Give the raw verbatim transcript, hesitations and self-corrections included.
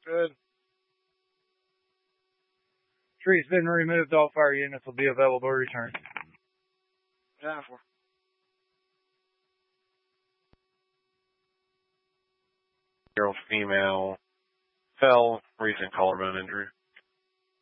Good. Tree's been removed. All fire units will be available to return. Down for. Year old female fell, recent collarbone injury.